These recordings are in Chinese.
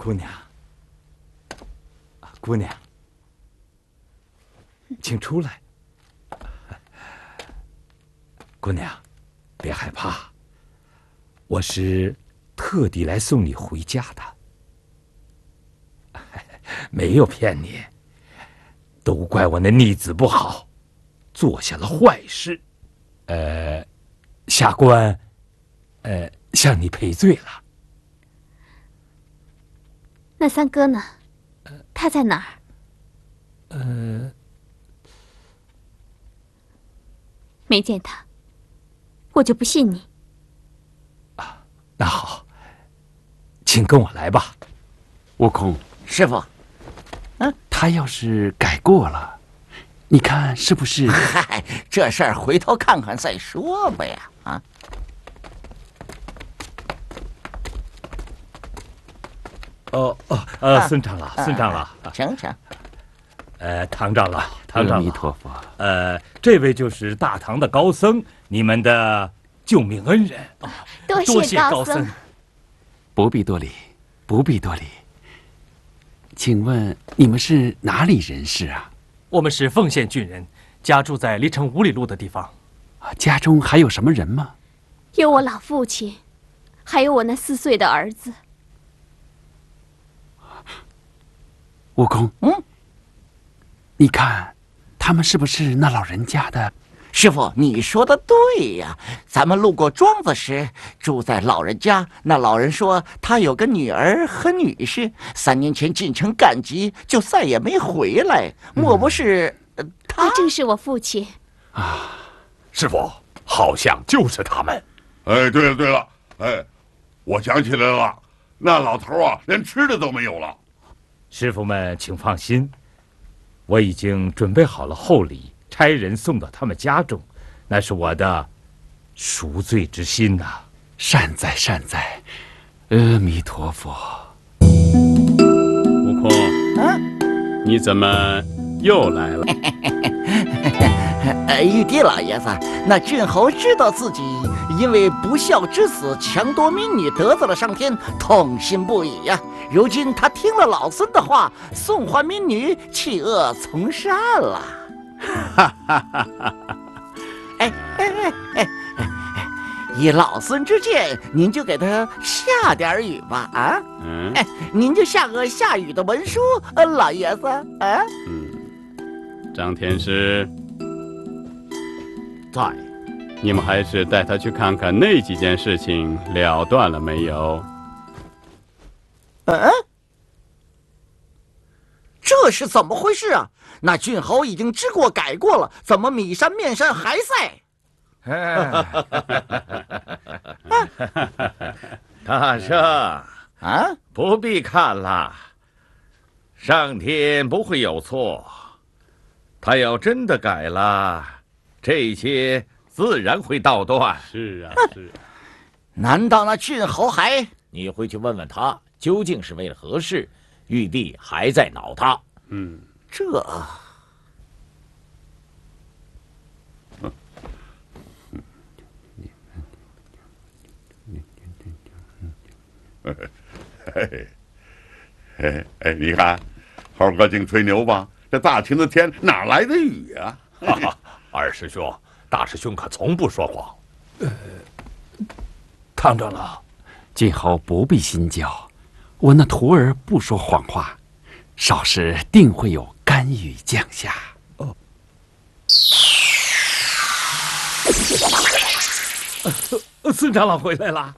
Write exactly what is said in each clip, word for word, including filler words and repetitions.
姑娘，姑娘，请出来。姑娘，别害怕，我是特地来送你回家的，没有骗你。都怪我那逆子不好，做下了坏事，呃，下官，呃，向你赔罪了。 那三哥呢？他在哪儿？ 呃， 没见他，我就不信你。 啊，那好，请跟我来吧。 悟空， 师傅， 嗯，他要是改过了，你看是不是？ 嗨，这事儿回头看看再说吧呀！啊。 哦哦，呃，孙长老，孙长老， 请请。 呃，唐长老，唐长老， 阿弥陀佛。 呃，这位就是大唐的高僧，你们的救命恩人。 哦、多谢高僧。 不必多礼，不必多礼。请问你们是哪里人士啊？ 我们是凤县郡人，家住在离城五里路的地方。 家中还有什么人吗？ 有我老父亲，还有我那四岁的儿子。 悟空， 嗯， 你看，他们是不是那老人家的？ 师傅，你说的对呀。咱们路过庄子时，住在老人家，那老人说他有个女儿和女婿，三年前进城赶集，就再也没回来。莫不是、呃、他？ 那正是我父亲啊！ 师傅，好像就是他们。 哎，对了对了，哎，我想起来了，那老头啊，连吃的都没有了。 师傅们，请放心，我已经准备好了厚礼，差人送到他们家中，那是我的赎罪之心呐、啊。 善哉善哉，阿弥陀佛。 悟空， 啊， 你怎么又来了？ 呃，玉帝老爷子，那郡侯知道自己因为不孝之子强夺民女得罪了上天，痛心不已呀、啊。如今他听了老孙的话，送还民女，弃恶从善了。哈哈哈哈！哎哎哎哎哎！以老孙之见，您就给他下点雨吧啊！ 嗯， 哎，您就下个下雨的文书，呃，老爷子啊。 嗯，张天师在， 你们还是带他去看看那几件事情了断了没有？ 嗯，这是怎么回事啊？那郡侯已经知过改过了，怎么米山面山还在？ 大圣啊， 不必看了，上天不会有错。他要真的改了，这一切自然会道断。 是啊，是啊。 难道那郡侯还…… 你回去问问他，究竟是为了何事？玉帝还在恼他。 嗯， 这…… 哎哎哎，你看，猴哥净吹牛吧？这大晴的天哪来的雨啊？ 哈哈，二师兄，大师兄可从不说谎。 呃，唐长老， 郡侯不必心焦，我那徒儿不说谎话，少时定会有甘雨降下。哦， 呃，孙长老回来了。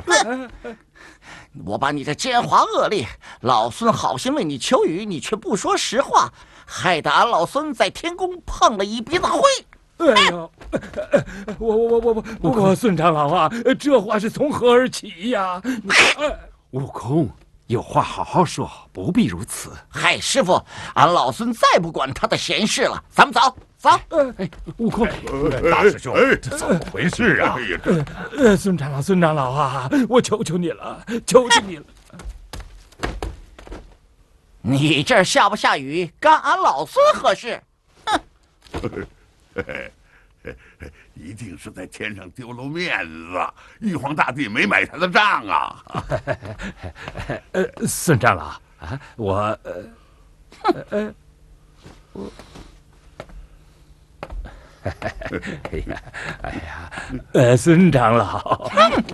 我把你这奸猾恶劣，老孙好心为你求雨，你却不说实话，害得俺老孙在天宫碰了一鼻子灰。 哎呦，我我我我我我孙长老啊，这话是从何而起呀？ 悟空，有话好好说，不必如此。 嗨，师傅，俺老孙再不管他的闲事了，咱们走走。 哎，悟空， 大师兄，这怎么回事啊？ 呃，孙长老，孙长老啊，我求求你了，求求你了。 你这儿下不下雨，干俺老孙何事？哼！ 一定是在天上丢了面子，玉皇大帝没买他的账啊！ 呃，孙长老啊，我呃呃我，哎呀哎呀，呃，孙长老，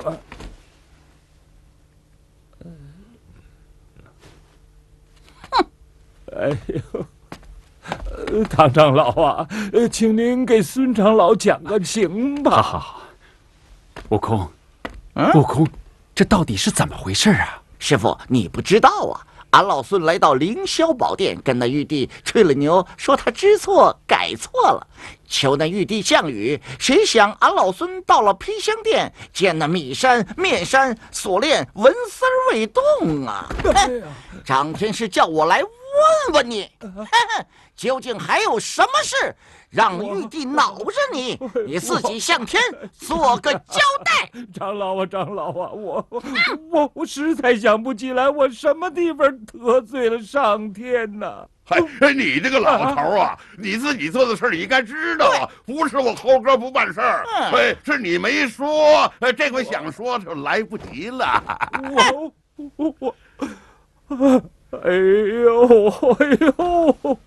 哎呦。呃，唐长老啊，呃，请您给孙长老讲个情吧。 好好好，悟空，嗯、悟空，这到底是怎么回事啊？ 师傅，你不知道啊？俺老孙来到凌霄宝殿，跟那玉帝吹了牛，说他知错改错了，求那玉帝降雨。谁想俺老孙到了披香殿，见那米山、面山、锁链、文丝未动啊！张天师叫我来问问你，究竟还有什么事让玉帝恼着你？你自己向天做个交代。 长老啊，长老啊，我我我实在想不起来，我什么地方得罪了上天呢？ 嗨，你这个老头啊，啊你自己做的事儿你应该知道啊，不是我猴哥不办事儿，哎，是你没说，这回想说就来不及了。 我我我，哎呦哎呦！